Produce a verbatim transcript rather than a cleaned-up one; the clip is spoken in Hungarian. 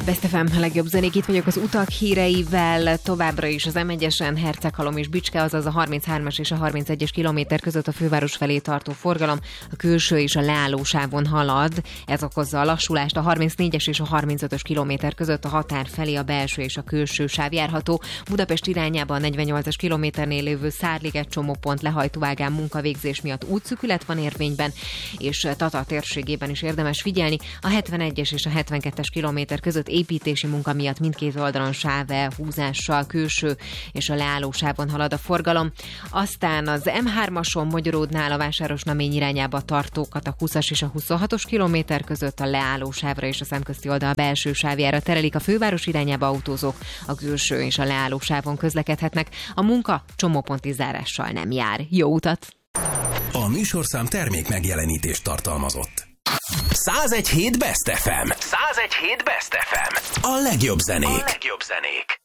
Best ef em, a legjobb zenék, itt vagyok az utak híreivel, továbbra is az em egyesen Herceghalom és Bicske, azaz a harminchármas és a harmincegyes kilométer között a főváros felé tartó forgalom a külső és a leállósávon halad, ez okozza a lassulást, a harmincnégyes és a harmincötös kilométer között a határ felé a belső és a külső sáv járható, Budapest irányába a negyvennyolcas kilométernél lévő Szárliget csomópont lehajtóágán munkavégzés miatt útszűkület van érvényben, és Tatar térségében is érdemes figyelni, a hetvenegyes és a hetvenkettes kilométer között építési munka miatt mindkét oldalon sávelhúzással külső és a leállósávon halad a forgalom. Aztán az em hármason Magyaródnál a Vásárosnamény irányába tartókat a húszas és a huszonhatos kilométer között a leállósávra és a szemközti oldal belső sávjára terelik, a főváros irányába autózók a külső és a leállósávon közlekedhetnek. A munka csomóponti zárással nem jár. Jó utat! A műsorszám termék megjelenítést tartalmazott. százegy hét Best ef em. százegy hét Best ef em. A legjobb zenék. A legjobb zenék.